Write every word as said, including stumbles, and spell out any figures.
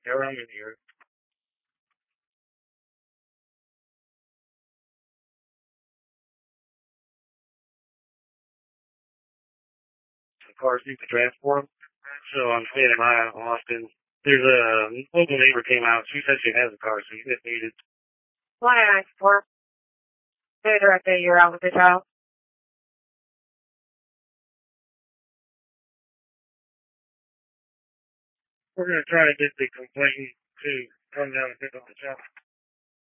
Yeah, I'm in here. The cars need to transport them. So I'm standing by Austin. There's a local neighbor came out. She said she has a car, so she just needed. one nine four. Say directly, you're out with the child. We're going to try to get the complainant to come down and pick up the child.